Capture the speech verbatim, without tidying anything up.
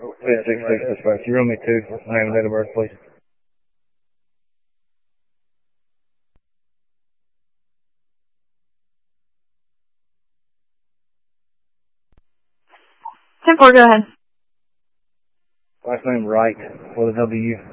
Fifth, six, six, dispatch. You room me two. Name and date of birth, please. ten four, go ahead. Last name Wright with a W.